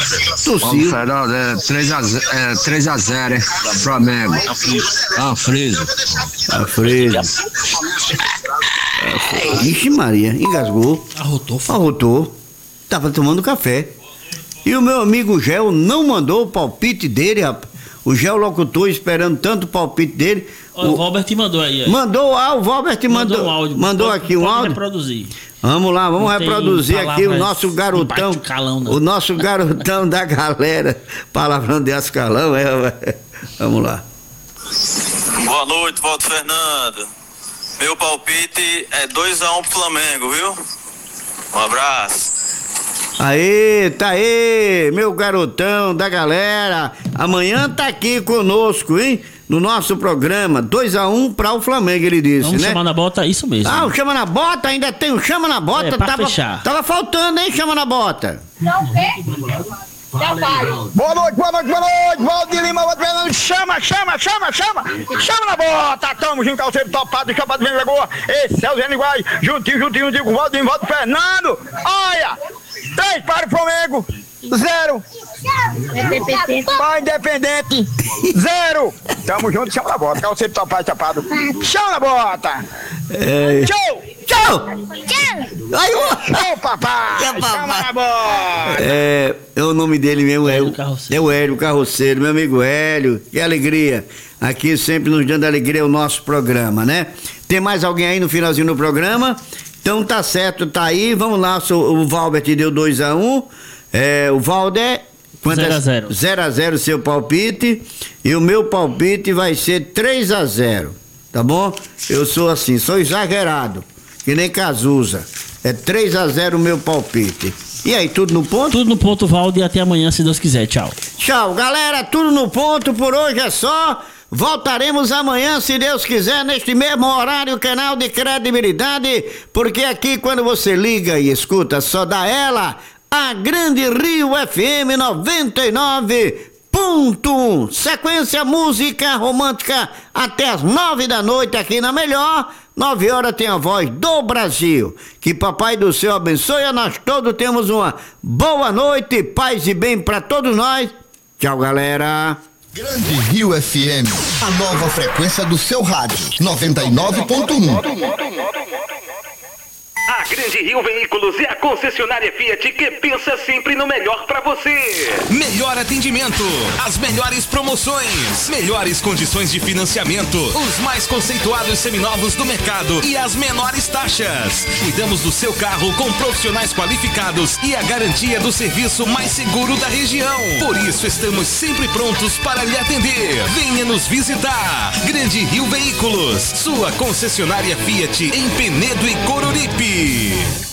Tossiu. Fernando, 3x0, hein? Flamengo. Friso. Ixi Maria, engasgou. Arrotou. Tava tomando café. E o meu amigo Gel não mandou o palpite dele, rapaz. O Gel locutor esperando tanto o palpite dele. O Valbert mandou aí. Mandou, o Valbert mandou um áudio. Mandou aqui um áudio. Reproduzir. Vamos lá, vamos reproduzir aqui o nosso garotão. O nosso garotão da galera. Palavrão de Ascalão, vamos lá. Boa noite, Walter Fernando. Meu palpite é 2x1 pro Flamengo, viu? Um abraço. Aê, tá aí, meu garotão da galera. Amanhã tá aqui conosco, hein? No nosso programa, 2x1 para o Flamengo, ele disse, Vamos né? chamar na bota, isso mesmo. O chama na bota, ainda tem o chama na bota. Tava faltando, hein, chama na bota. Não, boa noite, Valdir Lima, chama na bota, tamo junto, calceiro topado, chapado de Lagoa, esse é o Zé Niguai, juntinho com o Valdir Fernando, olha, 3 para o Flamengo, 0 para Independente, 0, tamo junto, chama na bota, calceiro topado, chapado, chama na bota, Tchau! Aí, ô papai! Chama na bota! O nome dele mesmo é o Hélio Carroceiro, meu amigo Hélio, que alegria. Aqui sempre nos dando alegria o nosso programa, né? Tem mais alguém aí no finalzinho do programa? Então tá certo, tá aí, vamos lá, o Valbert deu 2x1, o Valder... 0x0. 0x0 seu palpite, e o meu palpite vai ser 3x0, tá bom? Eu sou assim, sou exagerado. Que nem Cazuza. É 3x0 o meu palpite. E aí, tudo no ponto? Tudo no ponto, Valde, e até amanhã, se Deus quiser. Tchau. Tchau, galera. Tudo no ponto. Por hoje é só. Voltaremos amanhã, se Deus quiser, neste mesmo horário, canal de credibilidade. Porque aqui, quando você liga e escuta, só dá ela, a Grande Rio FM 99.1. Sequência música romântica até as 9 da noite aqui na Melhor. 9 horas tem a Voz do Brasil. Que Papai do Céu abençoe. Nós todos temos uma boa noite, paz e bem para todos nós. Tchau, galera. Grande Rio FM, a nova frequência do seu rádio, 99.1. A Grande Rio Veículos é a concessionária Fiat que pensa sempre no melhor para você. Melhor atendimento, as melhores promoções, melhores condições de financiamento, os mais conceituados seminovos do mercado e as menores taxas. Cuidamos do seu carro com profissionais qualificados e a garantia do serviço mais seguro da região. Por isso estamos sempre prontos para lhe atender. Venha nos visitar. Grande Rio Veículos, sua concessionária Fiat em Penedo e Coruripe.